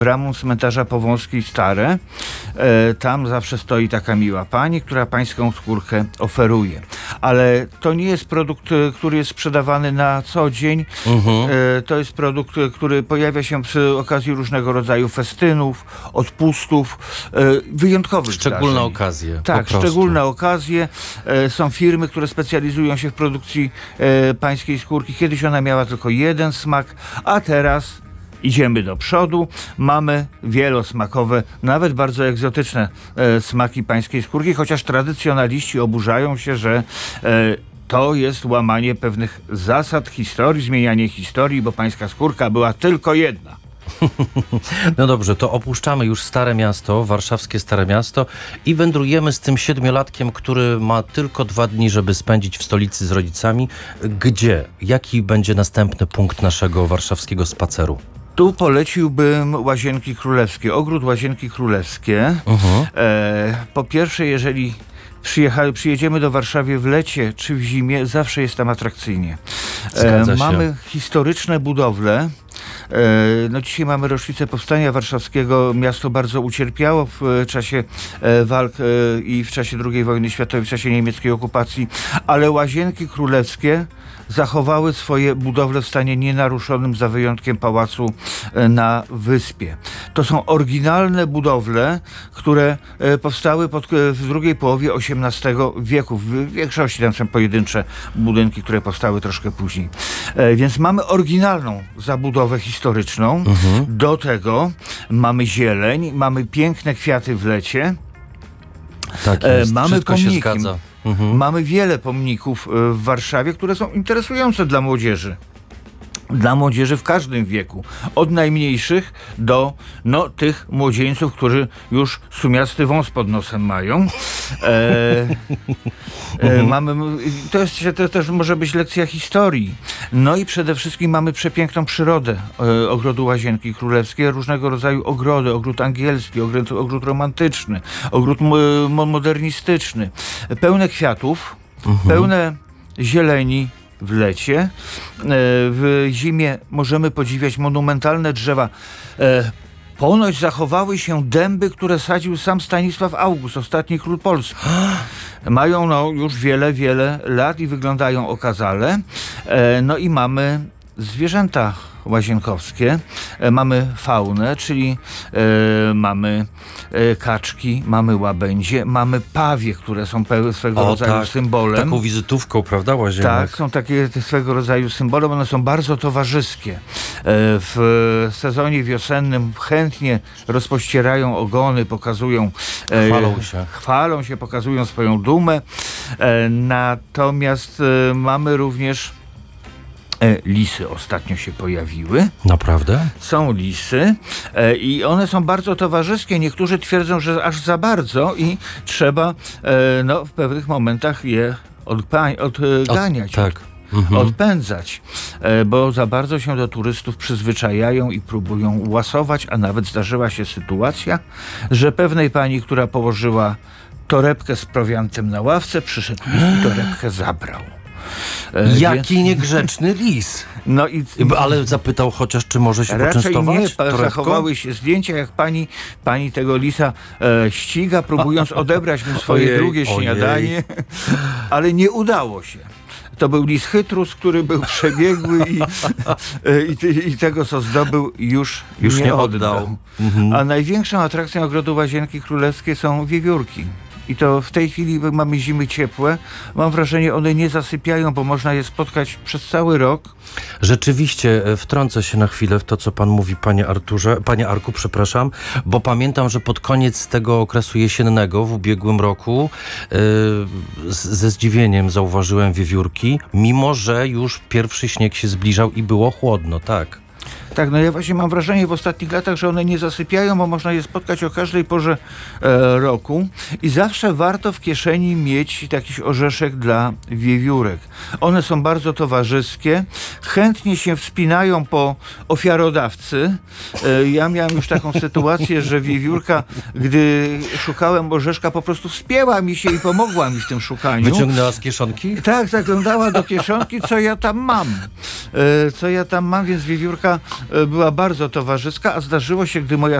bramą cmentarza Powązkiej Stare. Tam zawsze stoi taka miła pani, która pańską skórkę oferuje. Ale to nie jest produkt, który jest sprzedawany na co dzień. To jest produkt, który pojawia się przy okazji różnego rodzaju festynów, odpustów, wyjątkowych Szczególne zdarzeń. okazje. Tak, szczególne okazje. Są firmy, które specjalizują się w produkcji pańskiej skórki. Kiedyś ona miała tylko jeden smak, a teraz idziemy do przodu. Mamy wielosmakowe, nawet bardzo egzotyczne smaki pańskiej skórki, chociaż tradycjonaliści oburzają się, że to jest łamanie pewnych zasad historii, zmienianie historii, bo pańska skórka była tylko jedna. No dobrze, to opuszczamy już Stare Miasto, warszawskie Stare Miasto i wędrujemy z tym 7-latkiem, który ma tylko 2 dni, żeby spędzić w stolicy z rodzicami. Gdzie? Jaki będzie następny punkt naszego warszawskiego spaceru? Tu poleciłbym Łazienki Królewskie, ogród Łazienki Królewskie. Po pierwsze, jeżeli przyjedziemy do Warszawy w lecie czy w zimie, zawsze jest tam atrakcyjnie. Mamy historyczne budowle. No dzisiaj mamy rocznicę Powstania Warszawskiego. Miasto bardzo ucierpiało w czasie walk i w czasie II wojny światowej, w czasie niemieckiej okupacji, ale Łazienki Królewskie zachowały swoje budowle w stanie nienaruszonym, za wyjątkiem pałacu na Wyspie. To są oryginalne budowle, które powstały w drugiej połowie XVIII wieku. W większości tam są pojedyncze budynki, które powstały troszkę później. Więc mamy oryginalną zabudowę historyczną. Do tego mamy zieleń, mamy piękne kwiaty w lecie. Tak jest, mamy wszystko pomniki. się zgadza. Mamy wiele pomników w Warszawie, które są interesujące dla młodzieży. Dla młodzieży w każdym wieku. Od najmniejszych do tych młodzieńców, którzy już sumiasty wąs pod nosem mają. To też może być lekcja historii. No i przede wszystkim mamy przepiękną przyrodę ogrodu Łazienki Królewskie, różnego rodzaju ogrody, ogród angielski, ogród romantyczny, ogród modernistyczny, pełne kwiatów, pełne zieleni w lecie. W zimie możemy podziwiać monumentalne drzewa. Ponoć zachowały się dęby, które sadził sam Stanisław August, ostatni król Polski. Mają już wiele, wiele lat i wyglądają okazale. No i mamy zwierzęta łazienkowskie. Mamy faunę, czyli mamy kaczki, mamy łabędzie, mamy pawie, które są swego rodzaju symbolem. Taką wizytówką, prawda, łazienek? Tak, są takie swego rodzaju symbole, one są bardzo towarzyskie. W sezonie wiosennym chętnie rozpościerają ogony, pokazują... Chwalą się, pokazują swoją dumę. Natomiast mamy również... lisy ostatnio się pojawiły. Naprawdę? Są lisy i one są bardzo towarzyskie. Niektórzy twierdzą, że aż za bardzo i trzeba w pewnych momentach je odganiać. Odpędzać, bo za bardzo się do turystów przyzwyczajają i próbują łasować, a nawet zdarzyła się sytuacja, że pewnej pani, która położyła torebkę z prowiantem na ławce, przyszedł lis i torebkę zabrał. Jaki niegrzeczny lis. Ale zapytał chociaż, czy może się poczęstować? Raczej nie, zachowały się zdjęcia, jak pani tego lisa ściga, próbując odebrać mu swoje drugie śniadanie, ale nie udało się. To był lis chytrus, który był przebiegły i tego, co zdobył, już nie oddał. A największą atrakcją ogrodu Łazienki Królewskie są wiewiórki. I to w tej chwili mamy zimy ciepłe. Mam wrażenie, one nie zasypiają, bo można je spotkać przez cały rok. Rzeczywiście, wtrącę się na chwilę w to, co pan mówi, panie Arku, przepraszam, bo pamiętam, że pod koniec tego okresu jesiennego w ubiegłym roku ze zdziwieniem zauważyłem wiewiórki, mimo że już pierwszy śnieg się zbliżał i było chłodno, tak. Tak, ja właśnie mam wrażenie w ostatnich latach, że one nie zasypiają, bo można je spotkać o każdej porze roku i zawsze warto w kieszeni mieć jakiś orzeszek dla wiewiórek. One są bardzo towarzyskie, chętnie się wspinają po ofiarodawcy. Ja miałem już taką sytuację, że wiewiórka, gdy szukałem orzeszka, po prostu wspięła mi się i pomogła mi w tym szukaniu. Wyciągnęła z kieszonki? Tak, zaglądała do kieszonki, co ja tam mam, więc wiewiórka była bardzo towarzyska, a zdarzyło się, gdy moja